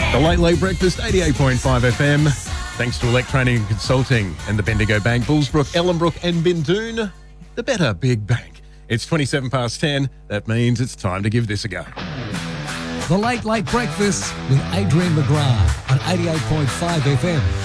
The Late Late Breakfast, 88.5 FM. Thanks to Elect Training and Consulting and the Bendigo Bank, Bullsbrook, Ellenbrook and Bindoon, the better big bank. It's 27 past 10. That means it's time to give this a go. The Late Late Breakfast with Adrian McGrath on 88.5 FM.